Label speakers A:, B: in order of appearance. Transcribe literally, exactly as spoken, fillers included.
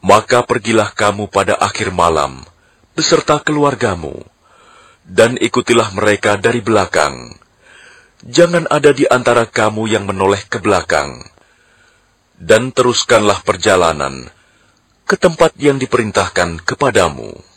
A: Maka pergilah kamu pada akhir malam beserta keluargamu, dan ikutilah mereka dari belakang. Jangan ada di antara kamu yang menoleh ke belakang. Dan teruskanlah perjalanan ke tempat yang diperintahkan kepadamu.